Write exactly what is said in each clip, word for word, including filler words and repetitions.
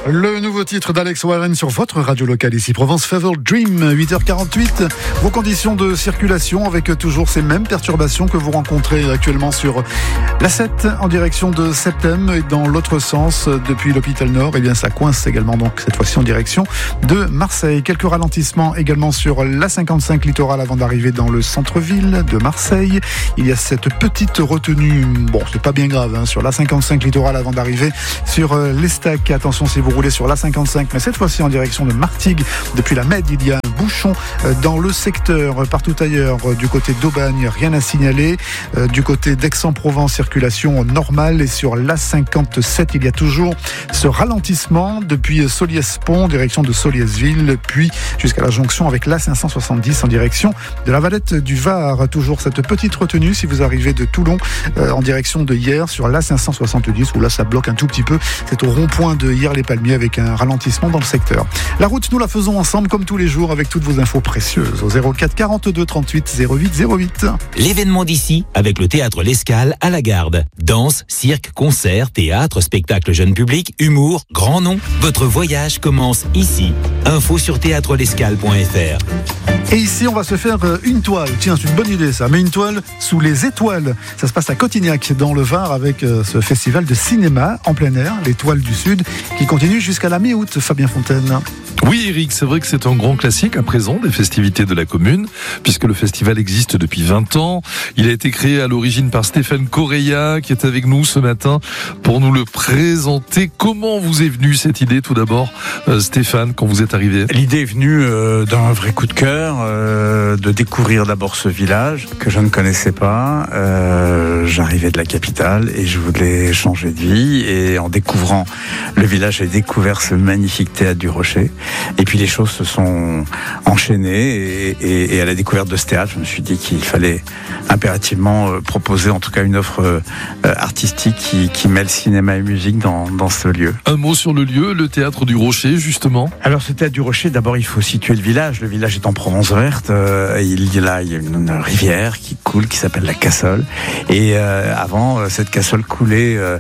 Le nouveau titre d'Alex Warren sur votre radio locale ici, Provence Fever Dream, huit heures quarante-huit. Vos conditions de circulation avec toujours ces mêmes perturbations que vous rencontrez actuellement sur l'A sept en direction de Septem et dans l'autre sens depuis l'hôpital Nord. Et bien ça coince également donc cette fois-ci en direction de Marseille. Quelques ralentissements également sur l'A cinquante-cinq littoral avant d'arriver dans le centre-ville de Marseille. Il y a cette petite retenue, bon c'est pas bien grave, hein, sur l'A cinquante-cinq littoral avant d'arriver sur euh, l'Estac. Attention si vous roulez sur l'A cinquante-cinq, mais cette fois-ci en direction de Martigues. Depuis la Med, il y a un bouchon euh, dans le secteur. Partout ailleurs, euh, du côté d'Aubagne, rien à signaler. Euh, du côté d'Aix-en-Provence, circulation normale. Et sur l'A cinquante-sept, il y a toujours ce ralentissement depuis Soliès-Pont, direction de Soliès-Ville, puis jusqu'à la jonction avec l'A cinq cent soixante-dix en direction de la Valette du Var. Toujours cette petite retenue si vous arrivez de Toulon euh, en direction de Hyères sur l'A cinq cent soixante-dix, où là ça bloque un tout petit peu. C'est au rond-point de Hyères-les-Palmiers avec un ralentissement dans le secteur. La route, nous la faisons ensemble comme tous les jours avec toutes vos infos précieuses au zéro quatre quarante-deux trente-huit zéro huit zéro huit. L'événement d'ici avec le théâtre L'Escale à la Garde. Danse, cirque, concert, théâtre, spectacle jeune public, humour, grand nom. Votre voyage commence ici. Info sur théâtre l'escale point f r. Et ici, on va se faire une toile. Tiens, c'est une bonne idée ça. Mais une toile sous les étoiles. Ça se passe à Cotignac, dans le Var, avec ce festival de cinéma en plein air, l'Étoile du Sud, qui continue jusqu'à la mi-août. Fabien Fontaine. Oui, Eric, c'est vrai que c'est un grand classique à présent des festivités de la commune, puisque le festival existe depuis vingt ans. Il a été créé à l'origine par Stéphane Correia, qui est avec nous ce matin pour nous le présenter. Comment vous est venue cette idée, tout d'abord, euh, Stéphane, quand vous êtes arrivé ? L'idée est venue euh, d'un vrai coup de cœur, euh, de découvrir d'abord ce village que je ne connaissais pas. Euh, j'arrivais de la capitale et je voulais changer de vie. Et en découvrant le village, j'ai découvert ce magnifique théâtre du Rocher. Et puis les choses se sont enchaînées et, et, et à la découverte de ce théâtre, je me suis dit qu'il fallait impérativement euh, proposer en tout cas une offre euh, artistique qui, qui mêle cinéma et musique dans, dans ce lieu. Un mot sur le lieu, le théâtre du Rocher justement. Alors ce théâtre du Rocher, d'abord il faut situer le village. Le village est en Provence verte, euh, il y a là il y a une, une rivière qui coule qui s'appelle la Cassole. Et euh, avant cette Cassole coulait euh,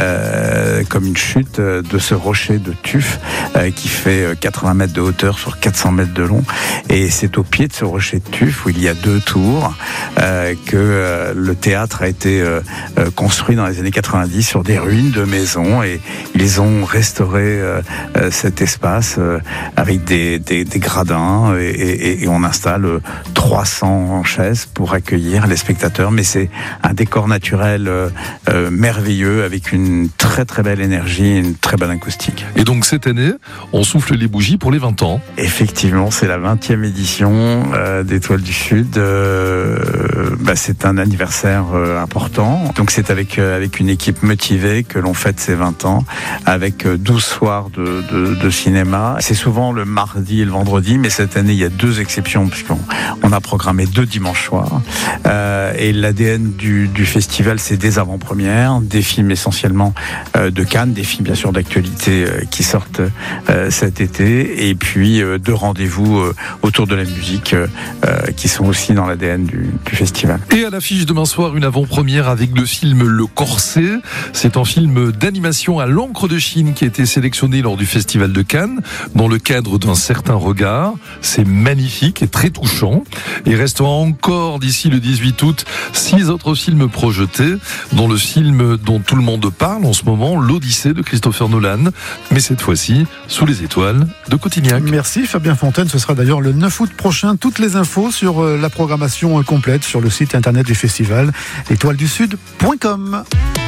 euh, comme une chute de ce rocher de tuf euh, qui fait quatre-vingts mètres de hauteur sur quatre cents mètres de long. Et c'est au pied de ce rocher de tuf où il y a deux tours euh, que euh, le théâtre a été euh, euh, construit dans les années quatre-vingt-dix sur des ruines de maisons et ils ont restauré euh, euh, cet espace euh, avec des, des, des gradins et, et, et on installe euh, trois cents chaises pour accueillir les spectateurs. Mais c'est un décor naturel euh, euh, merveilleux avec une très très belle énergie et une très belle acoustique. Et donc cette année, on souffle les bougies pour les vingt ans. Effectivement, c'est la vingtième édition euh, d'Étoile du Sud. Euh, bah, c'est un anniversaire euh, important. Donc c'est avec euh, avec une équipe motivée que l'on fête ces vingt ans, avec euh, douze soirs de, de, de cinéma. C'est souvent le mardi et le vendredi, mais cette année il y a deux exceptions puisqu'on on a programmé deux dimanches soirs. Euh, et l'A D N du, du festival, c'est des avant-premières, des films essentiellement euh, de Cannes, des films bien sûr d'actualité euh, qui sortent euh, cet été, et puis euh, deux rendez-vous euh, autour de la musique euh, qui sont aussi dans l'A D N du, du festival. Et à l'affiche demain soir, une avant-première avec le film Le Corset. C'est un film d'animation à l'encre de Chine qui a été sélectionné lors du festival de Cannes dans le cadre d'un certain regard. C'est magnifique et très touchant. Il restera encore d'ici le dix-huit août six autres films projetés, dont le film dont tout le monde parle en ce moment, L'Odyssée de Christopher Nolan, mais cette fois-ci sous les étoiles de Cotignac. Merci Fabien Fontaine, ce sera d'ailleurs le neuf août prochain. Toutes les infos sur la programmation complète sur le site internet du festival, l'étoile du sud point com.